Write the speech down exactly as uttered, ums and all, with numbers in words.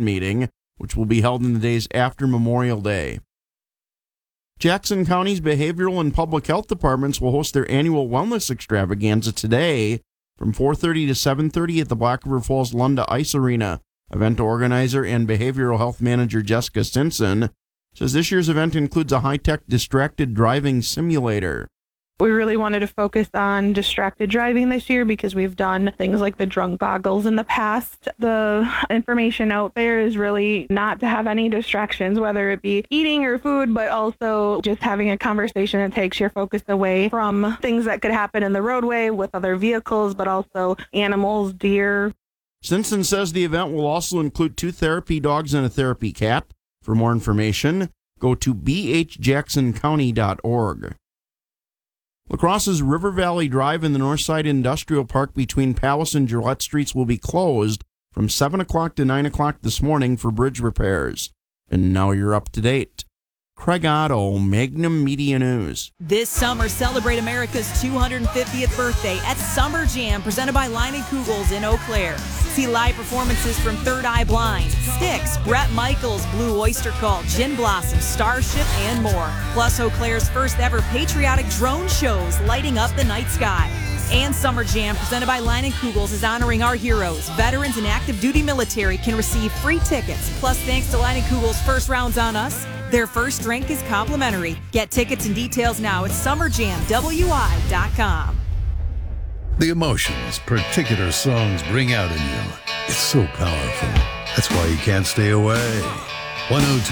meeting, which will be held in the days after Memorial Day. Jackson County's behavioral and public health departments will host their annual wellness extravaganza today from four thirty to seven thirty at the Black River Falls Lunda Ice Arena. Event organizer and behavioral health manager Jessica Stinson says this year's event includes a high-tech distracted driving simulator. We really wanted to focus on distracted driving this year because we've done things like the drunk goggles in the past. The information out there is really not to have any distractions, whether it be eating or food, but also just having a conversation that takes your focus away from things that could happen in the roadway with other vehicles, but also animals, deer. Stinson says the event will also include two therapy dogs and a therapy cat. For more information, go to b h jackson county dot org. La Crosse's River Valley Drive in the Northside Industrial Park between Palace and Gillette Streets will be closed from seven o'clock to nine o'clock this morning for bridge repairs. And now you're up to date. Craig Otto, Magnum Media News. This summer, celebrate America's two hundred fiftieth birthday at Summer Jam, presented by Line and Kugels in Eau Claire. See live performances from Third Eye Blind, Styx, Bret Michaels, Blue Oyster Cult, Gin Blossom, Starship, and more. Plus Eau Claire's first ever patriotic drone shows lighting up the night sky. And Summer Jam, presented by Line and Kugels, is honoring our heroes. Veterans and active duty military can receive free tickets. Plus, thanks to Line and Kugels' first rounds on us, their first drink is complimentary. Get tickets and details now at summer jam w i dot com. The emotions particular songs bring out in you. It's so powerful. That's why you can't stay away. one oh two